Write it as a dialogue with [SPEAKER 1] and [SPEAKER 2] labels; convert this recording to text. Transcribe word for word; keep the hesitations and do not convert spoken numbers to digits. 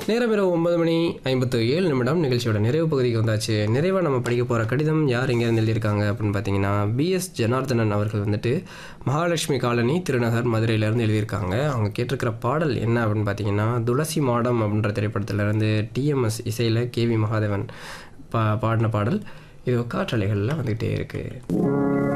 [SPEAKER 1] நேரம் இரவு ஒன்பது மணி ஐம்பத்து ஏழு நிமிடம். நிகழ்ச்சியோட நிறைவு பகுதிக்கு வந்தாச்சு. நிறைவாக நம்ம படிக்க போகிற கடிதம் யார் எங்கேருந்து எழுதியிருக்காங்க அப்படின்னு பார்த்தீங்கன்னா, பிஎஸ் ஜனார்தனன் அவர்கள் வந்துட்டு மகாலட்சுமி காலனி திருநகர் மதுரையிலேருந்து எழுதியிருக்காங்க. அவங்க கேட்டிருக்கிற பாடல் என்ன அப்படின்னு பார்த்தீங்கன்னா, துளசி மாடம் அப்படின்ற திரைப்படத்திலேருந்து டிஎம்எஸ் இசையில் கேவி மகாதேவன் பா பாடின பாடல். இது காற்றலைகளில் வந்துக்கிட்டே இருக்குது.